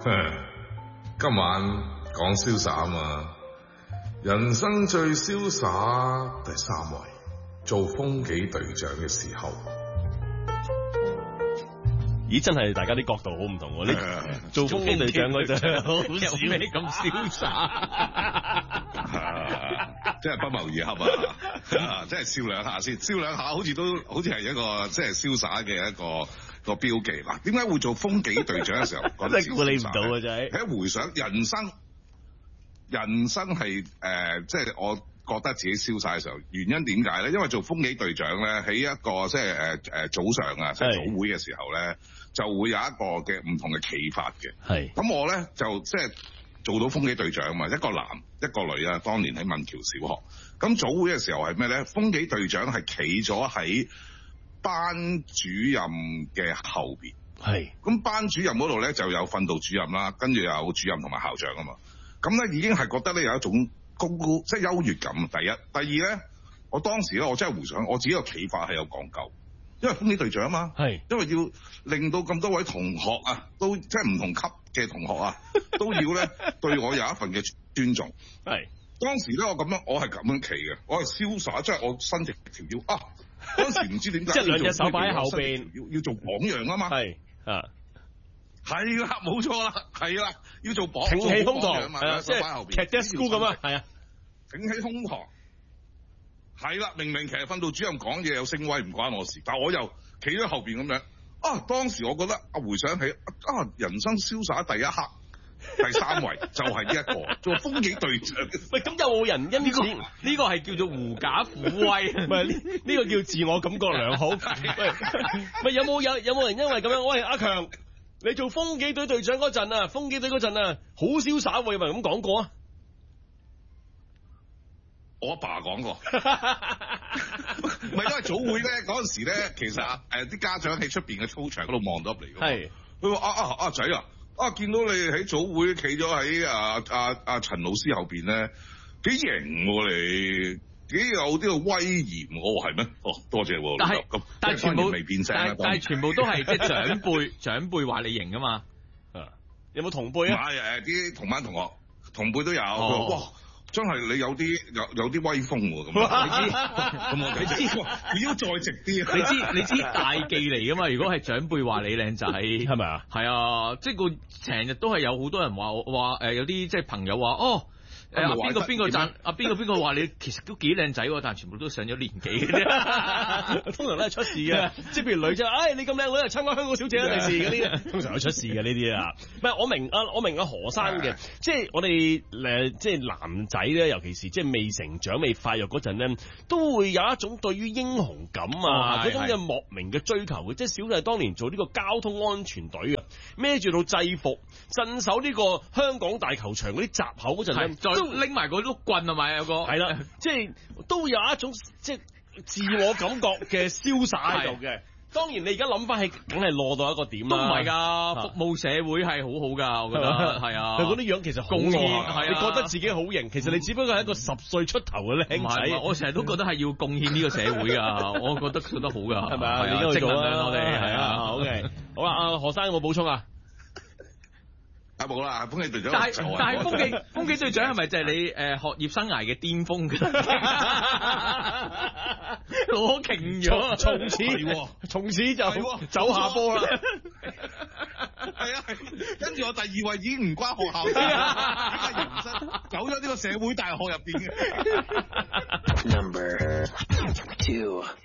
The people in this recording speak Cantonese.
今晚講瀟灑啊嘛，人生最瀟灑第3位，做風紀隊長嘅時候。 咦，真係大家啲角度好唔同喎！你做風紀隊長嗰陣，好少你咁瀟灑， 真係不謀而合啊！真係笑兩下先，笑兩下好似係一個即係瀟灑嘅一個標記嗱。點解會做風紀隊長嘅時候真係估你唔到啊！真係喺回想人生係即係我覺得自己瀟灑嘅時候，原因點解咧？因為做風紀隊長咧，喺一個即係早上啊，即係早會嘅時候咧，就會有一個嘅唔同嘅企法嘅。係咁我咧就即係做到風紀隊長嘛，一個男一個女啊。當年喺文橋小學，咁早會嘅時候係咩咧？風紀隊長係企咗喺班主任嘅後邊。係咁班主任嗰度咧就有訓導主任啦，跟住有主任同埋校長啊嘛。咁咧已經係覺得咧有一種高即係優越感。第一，第二咧，我當時咧我真係回想我自己個企法係有講究，因為風紀隊長啊嘛，係因為要令到咁多位同學啊，都即係唔同級嘅同學啊，都要咧對我有一份嘅尊重。係當時咧我係咁樣企嘅，我係瀟灑，即係我伸直條腰啊。嗰時唔知點解， 即係兩隻手擺喺後邊， 要做榜樣啊嘛。係啊。係啦，冇錯啦，係啦，要做榜，挺起胸膛，係啊，即係 cadet school 咁啊，係啊，挺起胸膛，係啦，明明其實訓導主任講嘢有聲威唔關我事，但我又企喺後邊咁樣，啊，當時我覺得回想起人生瀟灑第一刻，第3位就係呢一個做風紀隊長。 喂，咁有冇人因此呢個係叫做狐假虎威？唔係呢個叫自我感覺良好。喂，有冇人因為咁樣？喂，阿強。你做風紀隊隊長嗰陣啊，風紀隊嗰陣啊，好瀟灑喎，有冇人咁講過啊？ 我阿爸講過，唔係因為早會咧嗰陣時咧，其實啲家長喺出邊嘅操場嗰度望到入嚟㗎嘛。係，佢話阿仔啊，見到你喺早會企咗喺阿陳老師後邊咧，幾型喎你。幾有啲個威嚴，我話係咩？哦，多謝喎。但係全部未變聲， 但係全部都係即係長輩話你型㗎嘛？ 有冇同輩啊？ 係啲同班同學同輩都有。哇，真係你有啲威風喎咁。你知，你要再直啲。 你知大忌嚟㗎嘛？如果係長輩話你靚仔，係咪啊？係啊，即係個成日都係有好多人話有啲即係朋友話哦。邊個讚邊個話你其實都幾靚仔喎，但係全部都上咗年紀嘅啫， 通常都係出事嘅。即係譬如女仔，你咁靚，我嚟參加香港小姐嘅利是嗰啲，通常都出事嘅呢啲啊。唔係我明阿何生嘅，即係我哋即係男仔咧，尤其是即係未成長未發育嗰陣咧，都會有一種對於英雄感啊，嗰種嘅莫名嘅追求嘅。即係小弟當年做呢個交通安全隊啊，孭住到制服鎮守呢個香港大球場嗰啲閘口嗰陣咧， 都拎埋個碌棍係咪有個？ 係啦，即係都有一種即係自我感覺嘅瀟灑喺度嘅。當然你而家諗翻起，梗係落到一個點啦。都唔係㗎，服務社會係好好㗎，我覺得係啊。佢嗰啲樣其實好貢獻，係你覺得自己好型，其實你只不過係一個10歲出頭嘅靚仔。 我成日都覺得係要貢獻呢個社會㗎，我覺得做得好㗎， 係咪啊？ 你正能量我哋係啊。 OK，好啦，阿何生有冇補充啊？ 冇啦，風紀隊長。 但係風紀隊長係咪就係你學業生涯嘅巔峰？攞勁咗，從此就走下坡啦。 係啊，跟住我第2位已經唔關學校事啦，人生走咗呢個社會大學入邊嘅。Number 2